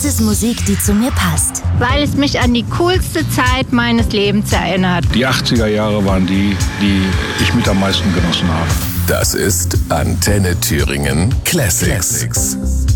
ist Musik, die zu mir passt. Weil es mich an die coolste Zeit meines Lebens erinnert. Die 80er Jahre waren die ich mit am meisten genossen habe. Das ist Antenne Thüringen Classics.